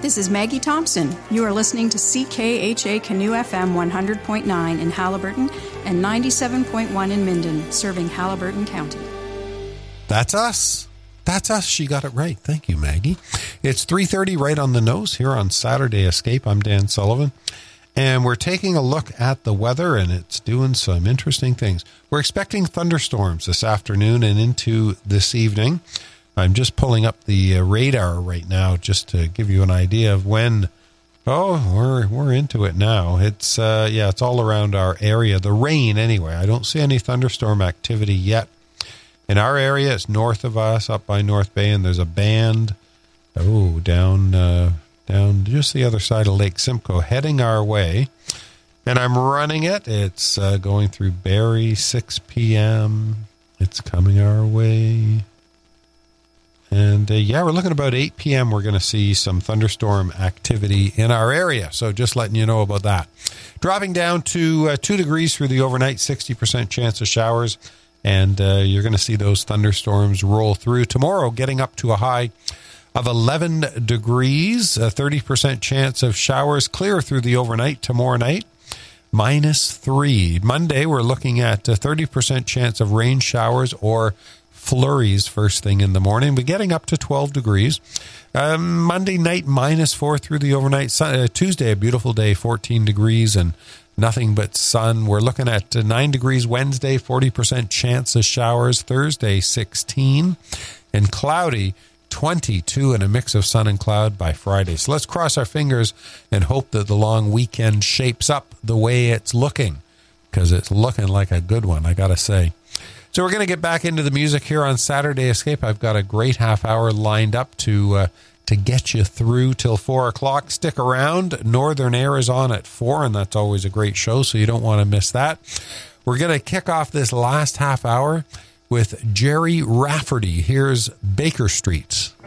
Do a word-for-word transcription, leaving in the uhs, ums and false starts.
This is Maggie Thompson. You are listening to C K H A Canoe F M one hundred point nine in Haliburton and ninety-seven point one in Minden, serving Haliburton County. That's us. That's us. She got it right. Thank you, Maggie. It's three thirty right on the nose here on Saturday Escape. I'm Dan Sullivan. And we're taking a look at the weather, and it's doing some interesting things. We're expecting thunderstorms this afternoon and into this evening. I'm just pulling up the uh, radar right now just to give you an idea of when. Oh, we're we're into it now. It's uh, yeah, it's all around our area. The rain, anyway. I don't see any thunderstorm activity yet in our area. It's north of us, up by North Bay, and there's a band. Oh, down. Uh, down just the other side of Lake Simcoe, heading our way. And I'm running it. It's uh, going through Barrie, six p.m. It's coming our way. And, uh, yeah, we're looking about eight p.m. We're going to see some thunderstorm activity in our area. So just letting you know about that. Dropping down to uh, two degrees through the overnight, sixty percent chance of showers. And uh, you're going to see those thunderstorms roll through. Tomorrow, getting up to a high of eleven degrees, a thirty percent chance of showers, clear through the overnight tomorrow night, minus three. Monday, we're looking at a thirty percent chance of rain showers or flurries first thing in the morning, but getting up to twelve degrees. Um, Monday night, minus four through the overnight. Sun, uh, Tuesday, a beautiful day, fourteen degrees and nothing but sun. We're looking at uh, nine degrees Wednesday, forty percent chance of showers. Thursday, sixteen, and cloudy, twenty-two, and a mix of sun and cloud by Friday. So let's cross our fingers and hope that the long weekend shapes up the way it's looking, because it's looking like a good one, I got to say. So we're going to get back into the music here on Saturday Escape. I've got a great half hour lined up to uh, to get you through till four o'clock. Stick around. Northern Air is on at four, and that's always a great show, so you don't want to miss that. We're going to kick off this last half hour with Jerry Rafferty. Here's Baker Street.